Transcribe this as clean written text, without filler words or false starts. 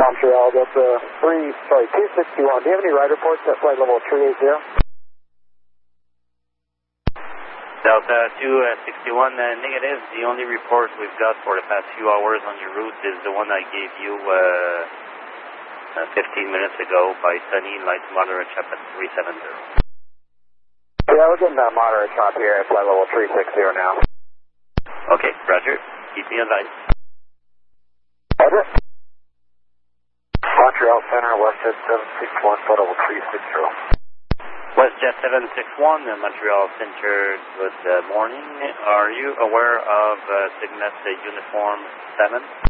Montreal Delta 261. Do you have any ride reports at flight level 380? Delta 261, negative. The only report we've got for the past few hours on your route is the one I gave you 15 minutes ago by Sunny, light to moderate chop at 370. Yeah, we're getting a moderate chop here at flight level 360 now. Okay, roger. Keep me advised. Roger. Montreal Center, WestJet 761, flight level 360. WestJet 761, Montreal Center, good morning. Are you aware of Cygnus Uniform 7?